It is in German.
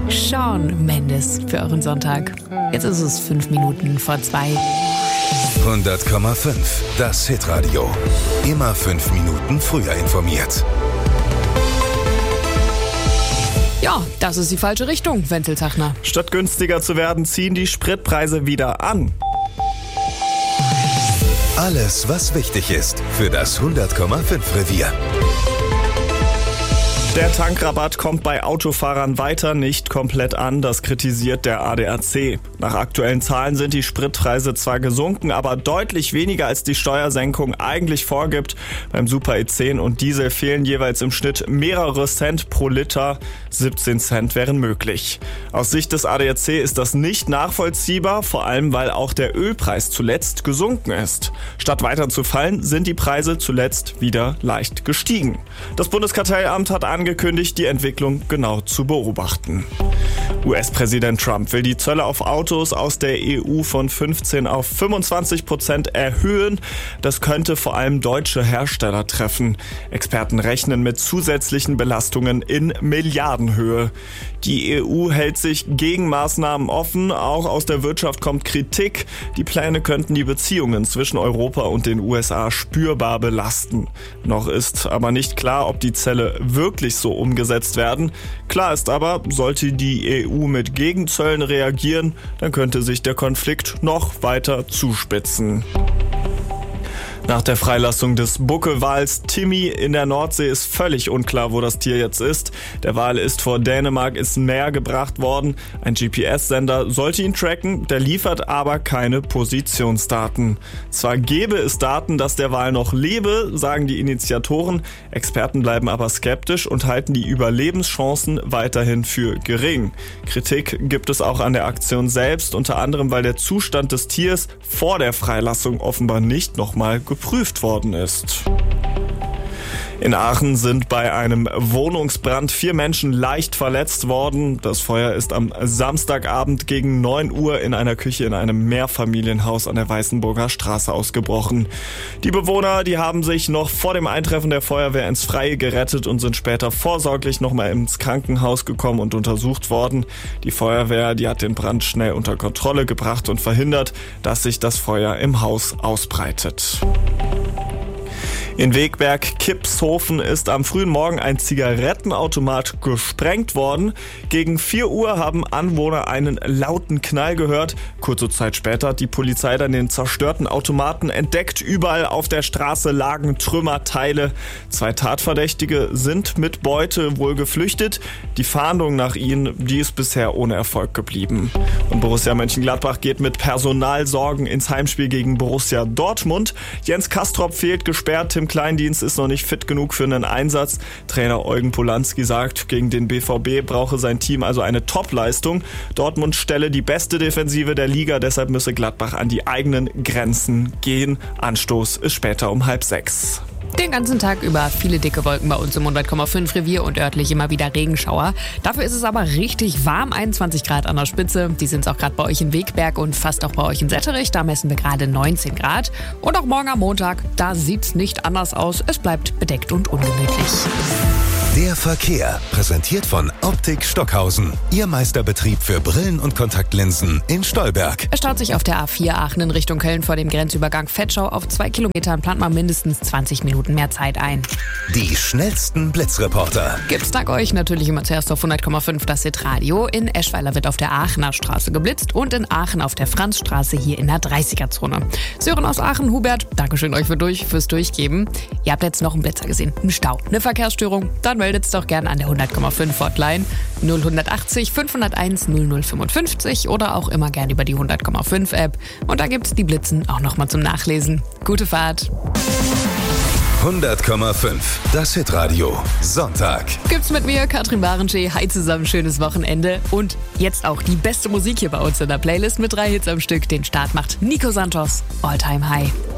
Shawn Mendes für euren Sonntag. Jetzt ist es 5 Minuten vor 2. 100,5. Das Hitradio. Immer 5 Minuten früher informiert. Ja, das ist die falsche Richtung, Wenzel Zachner. Statt günstiger zu werden, ziehen die Spritpreise wieder an. Alles, was wichtig ist für das 100,5 Revier. Der Tankrabatt kommt bei Autofahrern weiter nicht komplett an, das kritisiert der ADAC. Nach aktuellen Zahlen sind die Spritpreise zwar gesunken, aber deutlich weniger als die Steuersenkung eigentlich vorgibt. Beim Super E10 und Diesel fehlen jeweils im Schnitt mehrere Cent pro Liter, 17 Cent wären möglich. Aus Sicht des ADAC ist das nicht nachvollziehbar, vor allem weil auch der Ölpreis zuletzt gesunken ist. Statt weiter zu fallen, sind die Preise zuletzt wieder leicht gestiegen. Das Bundeskartellamt hat angekündigt, die Entwicklung genau zu beobachten. US-Präsident Trump will die Zölle auf Autos aus der EU von 15 auf 25% erhöhen. Das könnte vor allem deutsche Hersteller treffen. Experten rechnen mit zusätzlichen Belastungen in Milliardenhöhe. Die EU hält sich gegen Maßnahmen offen. Auch aus der Wirtschaft kommt Kritik. Die Pläne könnten die Beziehungen zwischen Europa und den USA spürbar belasten. Noch ist aber nicht klar, ob die Zölle wirklich so umgesetzt werden. Klar ist aber, sollte die EU mit Gegenzöllen reagieren, dann könnte sich der Konflikt noch weiter zuspitzen. Nach der Freilassung des Buckelwals Timmy in der Nordsee ist völlig unklar, wo das Tier jetzt ist. Der Wal ist vor Dänemark ins Meer gebracht worden. Ein GPS-Sender sollte ihn tracken, der liefert aber keine Positionsdaten. Zwar gäbe es Daten, dass der Wal noch lebe, sagen die Initiatoren. Experten bleiben aber skeptisch und halten die Überlebenschancen weiterhin für gering. Kritik gibt es auch an der Aktion selbst, unter anderem, weil der Zustand des Tiers vor der Freilassung offenbar nicht nochmal geprüft worden ist. In Aachen sind bei einem Wohnungsbrand 4 Menschen leicht verletzt worden. Das Feuer ist am Samstagabend gegen 9 Uhr in einer Küche in einem Mehrfamilienhaus an der Weißenburger Straße ausgebrochen. Die Bewohner, die haben sich noch vor dem Eintreffen der Feuerwehr ins Freie gerettet und sind später vorsorglich nochmal ins Krankenhaus gekommen und untersucht worden. Die Feuerwehr, die hat den Brand schnell unter Kontrolle gebracht und verhindert, dass sich das Feuer im Haus ausbreitet. In Wegberg-Kipshofen ist am frühen Morgen ein Zigarettenautomat gesprengt worden. Gegen 4 Uhr haben Anwohner einen lauten Knall gehört. Kurze Zeit später hat die Polizei dann den zerstörten Automaten entdeckt. Überall auf der Straße lagen Trümmerteile. 2 Tatverdächtige sind mit Beute wohl geflüchtet. Die Fahndung nach ihnen, die ist bisher ohne Erfolg geblieben. Und Borussia Mönchengladbach geht mit Personalsorgen ins Heimspiel gegen Borussia Dortmund. Jens Kastrop fehlt gesperrt, Tim Kleindienst ist noch nicht fit genug für einen Einsatz. Trainer Eugen Polanski sagt, gegen den BVB brauche sein Team also eine Top-Leistung. Dortmund stelle die beste Defensive der Liga, deshalb müsse Gladbach an die eigenen Grenzen gehen. Anstoß ist später um 5:30. Den ganzen Tag über viele dicke Wolken bei uns im 100,5 Revier und örtlich immer wieder Regenschauer. Dafür ist es aber richtig warm, 21 Grad an der Spitze. Die sind es auch gerade bei euch in Wegberg und fast auch bei euch in Setterich. Da messen wir gerade 19 Grad. Und auch morgen am Montag, da sieht's nicht anders aus. Es bleibt bedeckt und ungemütlich. Der Verkehr, präsentiert von Optik Stockhausen. Ihr Meisterbetrieb für Brillen und Kontaktlinsen in Stolberg. Es staut sich auf der A4 Aachen in Richtung Köln vor dem Grenzübergang Vetschau. Auf 2 Kilometern plant man mindestens 20 Minuten mehr Zeit ein. Die schnellsten Blitzreporter. Gibt's dank euch natürlich immer zuerst auf 100,5 das Hitradio. In Eschweiler wird auf der Aachener Straße geblitzt und in Aachen auf der Franzstraße hier in der 30er-Zone. Sören aus Aachen, Hubert, Dankeschön euch fürs Durchgeben. Ihr habt jetzt noch einen Blitzer gesehen, einen Stau, eine Verkehrsstörung. Dann meldet's doch gerne an der 100,5 Hotline 0180 501 0055 oder auch immer gerne über die 100,5 App. Und da gibt's die Blitzen auch nochmal zum Nachlesen. Gute Fahrt! 100,5. Das Hitradio. Sonntag. Gibt's mit mir, Katrin Barenschee. Hi zusammen, schönes Wochenende. Und jetzt auch die beste Musik hier bei uns in der Playlist mit 3 Hits am Stück. Den Start macht Nico Santos, All Time High.